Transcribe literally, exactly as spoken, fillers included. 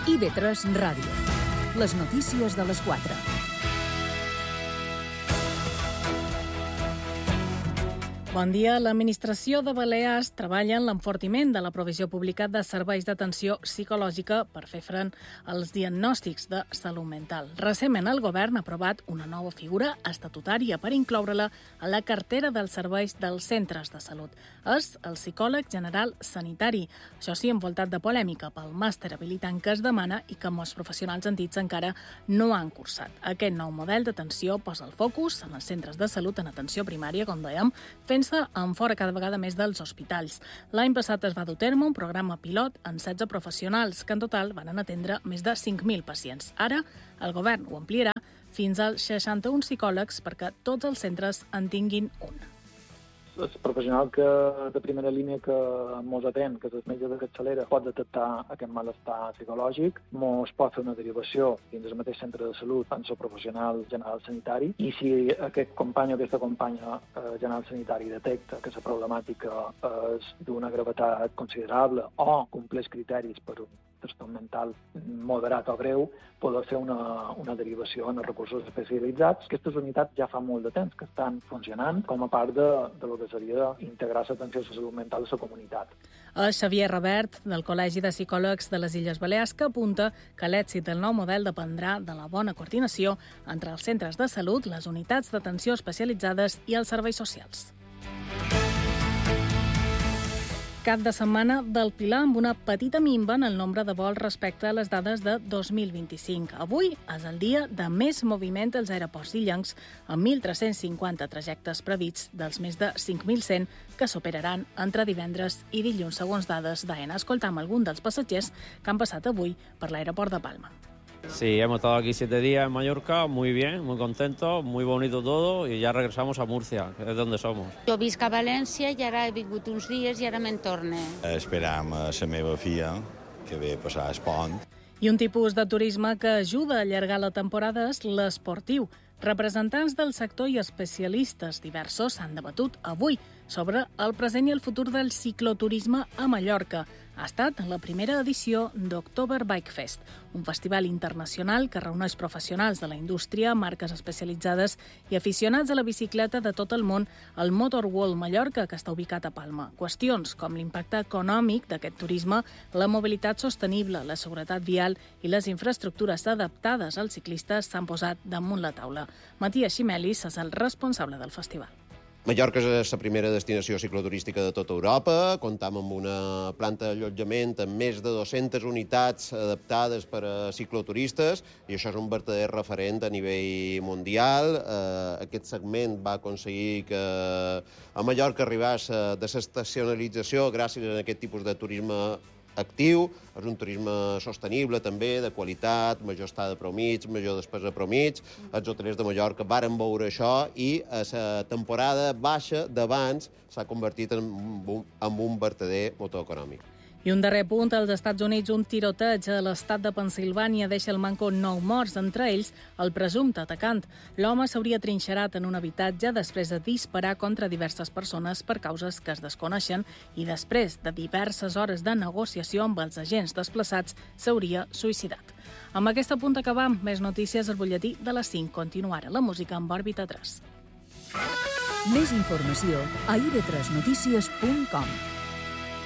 I V tres Ràdio. Les notícies de les quatre. Bon dia. L'Administració de Balears treballa en l'enfortiment de la provisió pública de serveis d'atenció psicològica per fer front als diagnòstics de salut mental. Recentment, el govern ha aprovat una nova figura estatutària per incloure-la a la cartera dels serveis dels centres de salut. És el psicòleg general sanitari. Això sí, envoltat de polèmica pel màster habilitant que es demana i que molts professionals han dit encara no han cursat. Aquest nou model d'atenció posa el focus en els centres de salut en atenció primària, com dèiem, fent en fora cada vegada més dels hospitals. L'any passat es va dur a terme un programa pilot en setze professionals, que en total van atendre més de cinc mil pacients. Ara, el govern ho ampliarà fins als seixanta-un psicòlegs perquè tots els centres en tinguin un. El professional que, de primera línia que mos atén, que és el metge de capçalera, pot detectar aquest malestar psicològic, mos pot fer una derivació dins el mateix centre de salut en el professional general sanitari, i si aquest company o aquesta companya eh, general sanitari detecta que la problemàtica és d'una gravetat considerable o compleix criteris per un trastorn mental moderat o greu, poder fer una, una derivació en els recursos especialitzats. Aquestes unitats ja fa molt de temps que estan funcionant com a part de, de lo que seria integrar l'atenció a la salut mental a la comunitat. És Xavier Revert, del Col·legi de Psicòlegs de les Illes Balears, que apunta que l'èxit del nou model dependrà de la bona coordinació entre els centres de salut, les unitats d'atenció especialitzades i els serveis socials. Cap de setmana del Pilar amb una petita minva en el nombre de vols respecte a les dades de dos mil vint-i-cinc. Avui és el dia de més moviment als aeroports illencs, amb mil tres-cents cinquanta trajectes previts dels més de cinc mil cent que s'operaran entre divendres i dilluns, segons dades d'AENA. Escoltam algun dels passatgers que han passat avui per l'aeroport de Palma. Sí, hemos estado aquí siete días en Mallorca, muy bien, muy contentos, muy bonito todo, y ya regresamos a Murcia, que es donde somos. Jo visc a València i ara he vingut uns dies i ara me'n torne. Esperam a la meva filla, que ve a passar el pont. I un tipus de turisme que ajuda a allargar la temporada és l'esportiu. Representants del sector i especialistes diversos s'han debatut avui sobre el present i el futur del cicloturisme a Mallorca. Ha estat la primera edició d'October Bike Fest, un festival internacional que reuneix professionals de la indústria, marques especialitzades i aficionats a la bicicleta de tot el món al Motor World Mallorca, que està ubicat a Palma. Qüestions com l'impacte econòmic d'aquest turisme, la mobilitat sostenible, la seguretat vial i les infraestructures adaptades als ciclistes s'han posat damunt la taula. Matías Ximelis és el responsable del festival. Mallorca és la primera destinació cicloturística de tota Europa. Comptam amb una planta d'allotjament amb més de dues-centes unitats adaptades per a cicloturistes, i això és un verdader referent a nivell mundial. Eh, aquest segment va aconseguir que a Mallorca arribés a desestacionalització gràcies a aquest tipus de turisme actiu. És un turisme sostenible també, de qualitat, major estada promig, major despesa promig. Els hotelers de Mallorca varen veure això i a la temporada baixa d'abans s'ha convertit en un, en un verdader motor econòmic. I un darrer punt, als Estats Units, un tiroteig a l'estat de Pennsilvània deixa el manco nou morts, entre ells el presumpte atacant. L'home s'hauria trinxerat en un habitatge després de disparar contra diverses persones per causes que es desconeixen i després de diverses hores de negociació amb els agents desplaçats s'hauria suïcidat. Amb aquesta punt acabam. Més notícies al butlletí de les cinc. Continuarà la música amb Òrbita tres. Més informació a i ve tres notícies punt com.